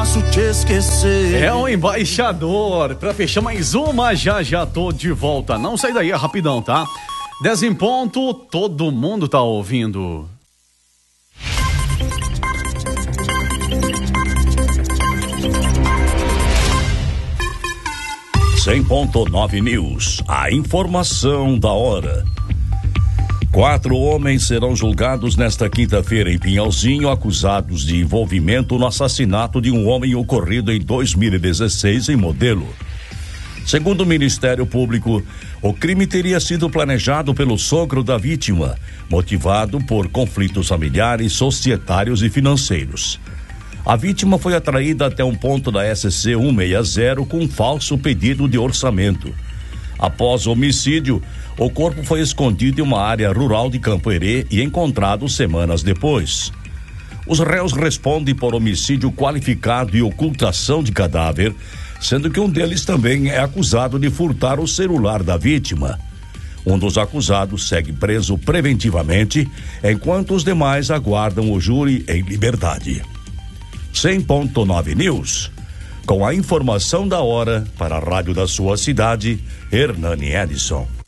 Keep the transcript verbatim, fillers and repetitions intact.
posso te esquecer. É o embaixador. Pra fechar mais uma, já já tô de volta. Não sai daí, é rapidão, tá? Dez em ponto, todo mundo tá ouvindo. cem ponto nove News, a informação da hora. Quatro homens serão julgados nesta quinta-feira em Pinhalzinho, acusados de envolvimento no assassinato de um homem ocorrido em dois mil e dezesseis em Modelo. Segundo o Ministério Público, o crime teria sido planejado pelo sogro da vítima, motivado por conflitos familiares, societários e financeiros. A vítima foi atraída até um ponto da S C cento e sessenta com um falso pedido de orçamento. Após o homicídio, o corpo foi escondido em uma área rural de Campo Herê e encontrado semanas depois. Os réus respondem por homicídio qualificado e ocultação de cadáver, sendo que um deles também é acusado de furtar o celular da vítima. Um dos acusados segue preso preventivamente, enquanto os demais aguardam o júri em liberdade. cem ponto nove News, com a informação da hora para a rádio da sua cidade, Hernani Edson.